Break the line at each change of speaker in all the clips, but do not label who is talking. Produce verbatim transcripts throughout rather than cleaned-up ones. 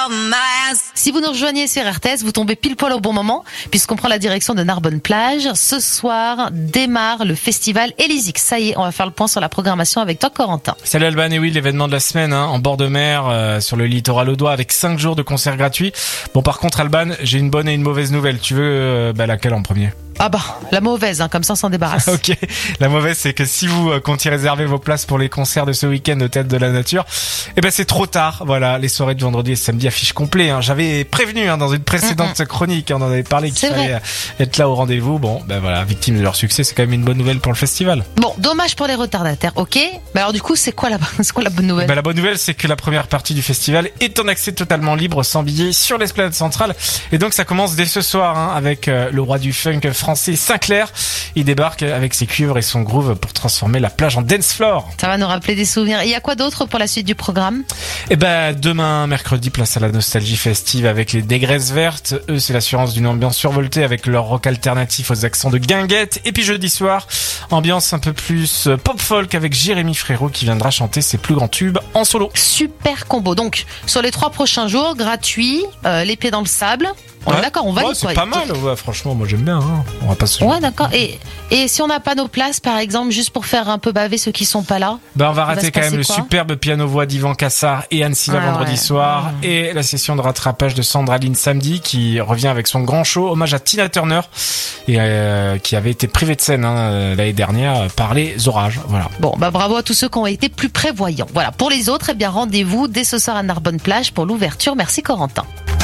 Si vous nous rejoignez sur R T S, vous tombez pile poil au bon moment, puisqu'on prend la direction de Narbonne-Plage. Ce soir démarre le festival Elysix. Ça y est, on va faire le point sur la programmation avec toi, Corentin.
Salut Alban, et oui, l'événement de la semaine, hein, en bord de mer, euh, sur le littoral audois, avec cinq jours de concerts gratuits. Bon, par contre, Alban, j'ai une bonne et une mauvaise nouvelle. Tu veux euh, bah, laquelle en premier ?
Ah bah, la mauvaise, hein, comme ça on s'en débarrasse.
Ok, la mauvaise c'est que si vous euh, comptiez réserver vos places pour les concerts de ce week-end au Théâtre de la Nature, eh ben c'est trop tard. Voilà, les soirées de vendredi et samedi affichent complet. Hein. J'avais prévenu hein, dans une précédente mm-hmm. chronique, on en avait parlé qu'il
c'est
fallait
vrai.
être là au rendez-vous. Bon, ben voilà, victime de leur succès, c'est quand même une bonne nouvelle pour le festival.
Bon, dommage pour les retardataires, ok. Mais alors du coup, c'est quoi la, c'est quoi la bonne nouvelle ?
Ben, la bonne nouvelle, c'est que la première partie du festival est en accès totalement libre, sans billets, sur l'esplanade centrale. Et donc ça commence dès ce soir hein, avec euh, le roi du funk français, Sinclair. Il débarque avec ses cuivres et son groove pour transformer la plage en dance floor.
Ça va nous rappeler des souvenirs. Il y a quoi d'autre pour la suite du programme ?
Eh ben, demain, mercredi, place à la nostalgie festive avec les Négresses Vertes. Eux, c'est l'assurance d'une ambiance survoltée avec leur rock alternatif aux accents de guinguette. Et puis jeudi soir, ambiance un peu plus pop folk avec Jérémy Frérot qui viendra chanter ses plus grands tubes en solo.
Super combo. Donc, sur les trois prochains jours, gratuit, euh, les pieds dans le sable. On
ouais.
est d'accord, on valide.
Ouais, c'est pas mal, ouais, franchement, moi j'aime bien. Hein. On va pas se...
Ouais, d'accord. Et, et si on n'a pas nos places, par exemple, juste pour faire un peu baver ceux qui sont pas là,
bah on va rater
va
quand même le
quoi
superbe piano-voix d'Yvan Cassard et Anne Silla ah, vendredi ouais. soir, mmh. et la session de rattrapage de Sandra Lynn samedi qui revient avec son grand show, hommage à Tina Turner, et euh, qui avait été privée de scène hein, l'année dernière par les orages. Voilà.
Bon, bah bravo à tous ceux qui ont été plus prévoyants. Voilà. Pour les autres, eh bien rendez-vous dès ce soir à Narbonne-Plage pour l'ouverture. Merci Corentin.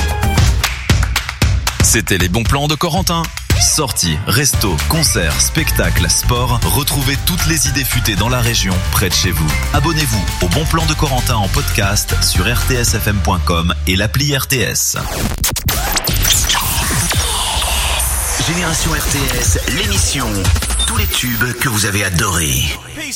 C'était les bons plans de Corentin. Sorties, restos, concerts, spectacles, sport. Retrouvez toutes les idées futées dans la région, près de chez vous. Abonnez-vous au Bon Plan de Corentin en podcast sur r t s f m point com et l'appli R T S.
Génération R T S, l'émission. Tous les tubes que vous avez adorés.